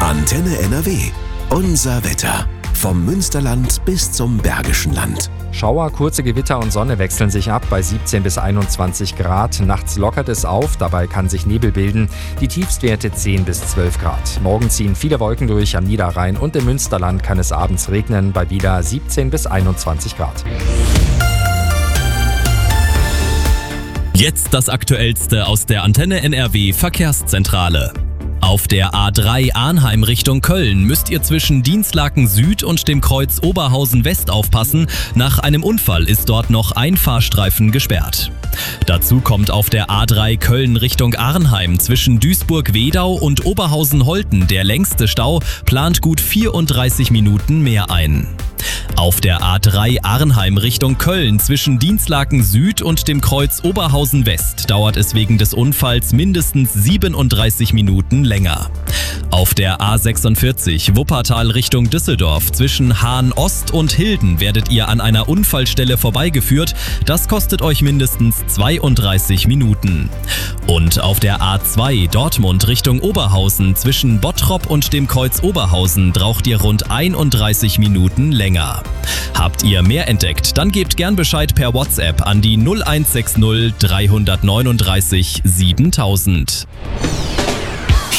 Antenne NRW. Unser Wetter. Vom Münsterland bis zum Bergischen Land. Schauer, kurze Gewitter und Sonne wechseln sich ab bei 17 bis 21 Grad. Nachts lockert es auf, dabei kann sich Nebel bilden. Die Tiefstwerte 10 bis 12 Grad. Morgen ziehen viele Wolken durch am Niederrhein und im Münsterland kann es abends regnen bei wieder 17 bis 21 Grad. Jetzt das Aktuellste aus der Antenne NRW Verkehrszentrale. Auf der A3 Arnheim Richtung Köln müsst ihr zwischen Dinslaken Süd und dem Kreuz Oberhausen West aufpassen. Nach einem Unfall ist dort noch ein Fahrstreifen gesperrt. Dazu kommt auf der A3 Köln Richtung Arnheim zwischen Duisburg-Wedau und Oberhausen-Holten der längste Stau, plant gut 34 Minuten mehr ein. Auf der A3 Arnheim Richtung Köln zwischen Dinslaken Süd und dem Kreuz Oberhausen West dauert es wegen des Unfalls mindestens 37 Minuten länger. Auf der A46 Wuppertal Richtung Düsseldorf zwischen Hahn Ost und Hilden werdet ihr an einer Unfallstelle vorbeigeführt. Das kostet euch mindestens 32 Minuten. Und auf der A2 Dortmund Richtung Oberhausen zwischen Bottrop und dem Kreuz Oberhausen braucht ihr rund 31 Minuten länger. Habt ihr mehr entdeckt, dann gebt gern Bescheid per WhatsApp an die 0160 339 7000.